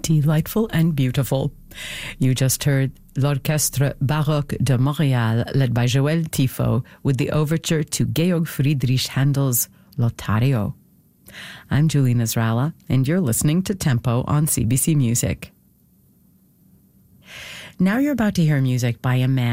delightful and beautiful. You just heard L'Orchestre Baroque de Montréal, led by Joël Tifo, with the overture to Georg Friedrich Handel's Lothario. I'm Julie Nasrallah, and you're listening to Tempo on CBC Music. Now you're about to hear music by a man